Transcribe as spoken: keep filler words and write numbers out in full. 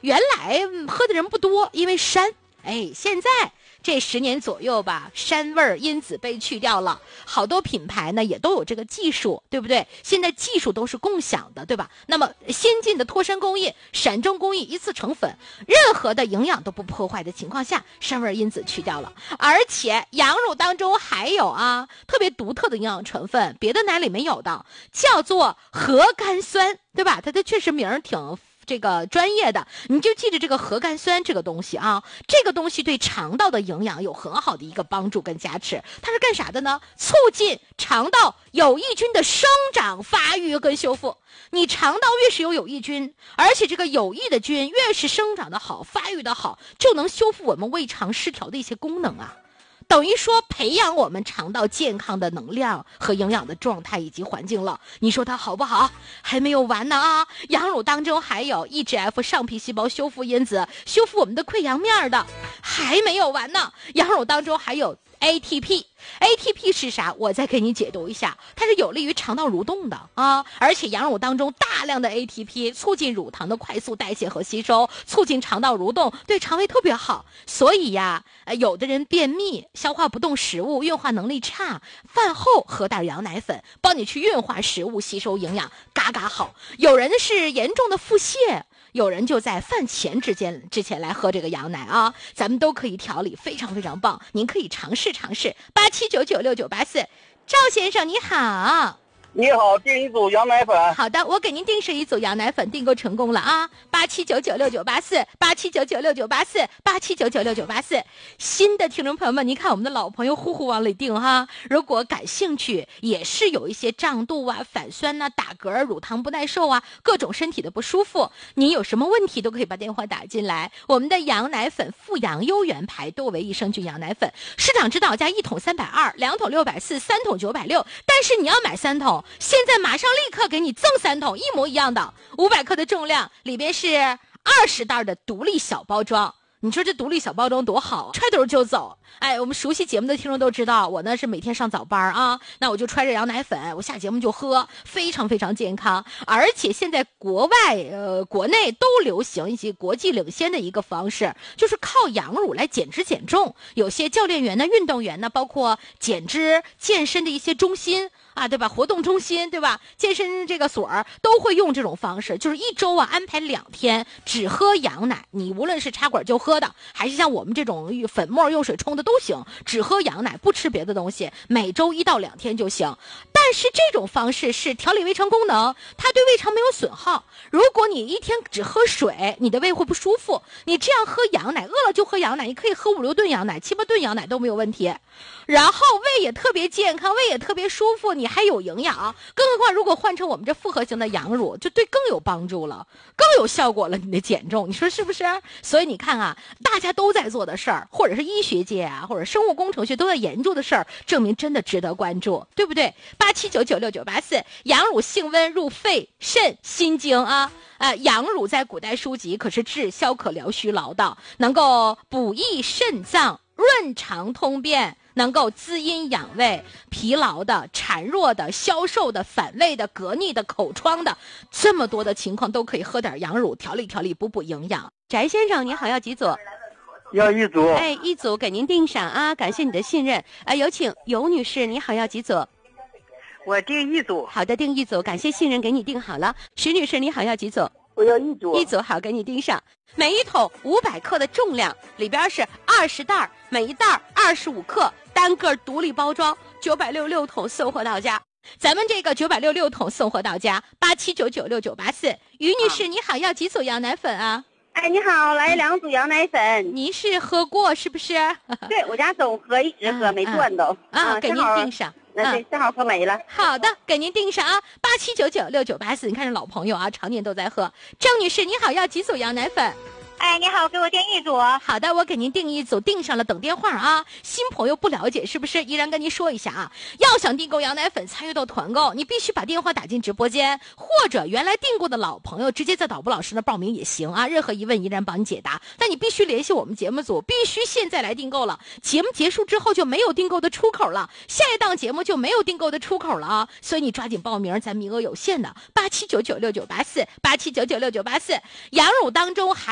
原来喝的人不多，因为膻。哎，现在这十年左右吧，膻味因子被去掉了，好多品牌呢也都有这个技术，对不对？现在技术都是共享的，对吧？那么先进的脱膻工艺、闪蒸工艺一次成粉，任何的营养都不破坏的情况下，膻味因子去掉了。而且羊乳当中还有啊特别独特的营养成分，别的奶里没有的，叫做核苷酸，对吧？它的确实名儿挺这个专业的，你就记着这个核苷酸这个东西啊，这个东西对肠道的营养有很好的一个帮助跟加持。它是干啥的呢？促进肠道有益菌的生长、发育跟修复。你肠道越是有有益菌，而且这个有益的菌越是生长的好、发育的好，就能修复我们胃肠失调的一些功能啊。等于说培养我们肠道健康的能量和营养的状态以及环境了，你说它好不好？还没有完呢啊！羊乳当中还有 E G F 上皮细胞修复因子，修复我们的溃疡面的，还没有完呢。羊乳当中还有 A T P。A T P 是啥？我再给你解读一下，它是有利于肠道蠕动的啊，而且羊乳当中大量的 A T P 促进乳糖的快速代谢和吸收，促进肠道蠕动，对肠胃特别好。所以呀，呃，有的人便秘、消化不动食物、运化能力差，饭后喝点羊奶粉，帮你去运化食物、吸收营养，嘎嘎好。有人是严重的腹泻。有人就在饭前之间之前来喝这个羊奶啊，咱们都可以调理，非常非常棒，您可以尝试尝试。八七九九六九八四，赵先生你好。 你好，订一组羊奶粉。 好的，我给您订上一组羊奶粉，订购成功了啊！八七九九六九八四，八七九九六九八四，八七九九六九八四。新的听众朋友们，您看我们的老朋友呼呼往里订哈。如果感兴趣，也是有一些胀肚啊、反酸呐、啊、打嗝、乳糖不耐受啊，各种身体的不舒服，您有什么问题都可以把电话打进来。我们的羊奶粉富阳优原牌多维益生菌羊奶粉，市场指导价一桶三百二，两桶六百四，三桶九百六。但是你要买三桶。现在马上立刻给你赠三桶一模一样的五百克的重量，里边是二十袋的独立小包装。你说这独立小包装多好，揣兜就走。哎，我们熟悉节目的听众都知道，我呢是每天上早班啊，那我就揣着羊奶粉，我下节目就喝，非常非常健康。而且现在国外呃国内都流行以及国际领先的一个方式，就是靠羊乳来减脂减重。有些教练员呢、运动员呢，包括减脂健身的一些中心啊，对吧？活动中心，对吧？健身这个所儿都会用这种方式，就是一周啊安排两天只喝羊奶，你无论是插管就喝的，还是像我们这种粉末用水冲的都行，只喝羊奶，不吃别的东西，每周一到两天就行。但是这种方式是调理胃肠功能，它对胃肠没有损耗。如果你一天只喝水，你的胃会不舒服。你这样喝羊奶，饿了就喝羊奶，你可以喝五六顿羊奶、七八顿羊奶都没有问题。然后胃也特别健康，胃也特别舒服，你还有营养。更何况如果换成我们这复合型的羊乳，就对更有帮助了，更有效果了，你的减重，你说是不是？所以你看啊，大家都在做的事儿，或者是医学界啊，或者生物工程学都在研究的事儿，证明真的值得关注，对不对？八七九九六九八四，羊乳性温，入肺、肾、心经啊。呃，羊乳在古代书籍可是治消渴疗虚劳的，能够补益肾脏、润肠通便，能够滋阴养胃，疲劳的、孱弱的、消瘦的、反胃的、嗝逆的、口疮的，这么多的情况都可以喝点羊乳调理调理，补补营养。翟先生你好，要几组？ 要一组。 哎，一组给您订上啊，感谢你的信任。呃，有请尤女士，你好，要几组？ 我订一组。 好的，订一组，感谢信任，给你订好了。石女士你好，要几组？ 我要一组。 一组好，给你订上。每一桶五百克的重量，里边是二十袋，每一袋二十五克，单个独立包装，九百六六桶送货到家。咱们这个九百六六桶送货到家，八七九九六九八四。于女士你好，要几组羊奶粉啊？ 哎，你好，来两组羊奶粉。 您是喝过是不是？ 对，我家总喝，一直喝，没断都。 啊，给您订上。 那对，正好喝没了。 好的，给您订上啊，八七九九六九八四。你看这老朋友啊，常年都在喝。郑女士你好，要几组羊奶粉？ 哎，你好，给我订一组。 好的，我给您订一组，订上了，等电话啊。新朋友不了解是不是？依然跟您说一下啊，要想订购羊奶粉，参与到团购，你必须把电话打进直播间，或者原来订过的老朋友直接在导播老师那报名也行啊。任何疑问依然帮你解答，但你必须联系我们节目组，必须现在来订购了。节目结束之后就没有订购的出口了，下一档节目就没有订购的出口了啊。所以你抓紧报名，咱名额有限的。八七九九六九八四，八七九九六九八四。羊乳当中还